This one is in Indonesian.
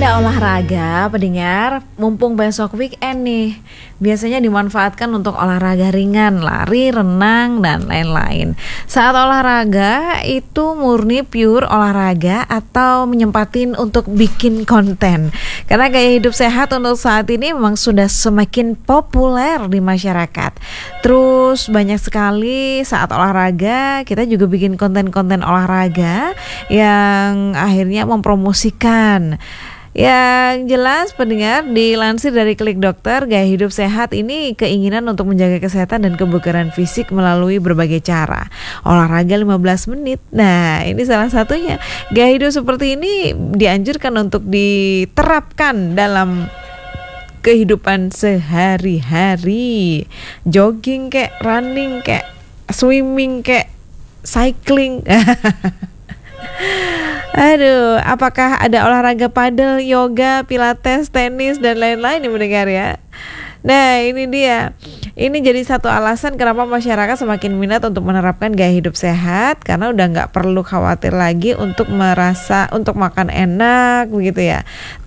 Ada olahraga, pendengar, mumpung besok weekend nih. Biasanya dimanfaatkan untuk olahraga ringan, lari, renang, dan lain-lain. Saat olahraga itu murni pure olahraga atau menyempatin untuk bikin konten. Karena gaya hidup sehat untuk saat ini memang sudah semakin populer di masyarakat. Terus banyak sekali saat olahraga kita juga bikin konten-konten olahraga yang akhirnya mempromosikan. Yang jelas pendengar, dilansir dari Klik Dokter, gaya hidup sehat ini keinginan untuk menjaga kesehatan dan kebugaran fisik melalui berbagai cara. Olahraga 15 menit. Nah, ini salah satunya. Gaya hidup seperti ini dianjurkan untuk diterapkan dalam kehidupan sehari-hari. Jogging kek, running kek, swimming kek, cycling. Aduh, apakah ada olahraga padel, yoga, pilates, tenis, dan lain-lain nih mendengar ya? Nah, ini dia. Ini jadi satu alasan kenapa masyarakat semakin minat untuk menerapkan gaya hidup sehat, karena udah nggak perlu khawatir lagi untuk makan enak begitu ya.